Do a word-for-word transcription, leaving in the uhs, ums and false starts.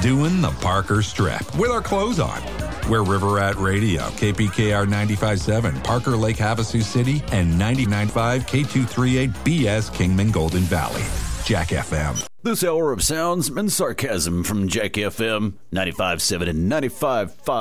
doing the Parker Strip with our clothes on. We're River Rat Radio, K P K R ninety-five point seven, Parker Lake Havasu City, and ninety-nine point five K two thirty-eight B S Kingman Golden Valley. Jack F M. This hour of sounds and sarcasm from Jack F M, ninety-five point seven and ninety-five point five.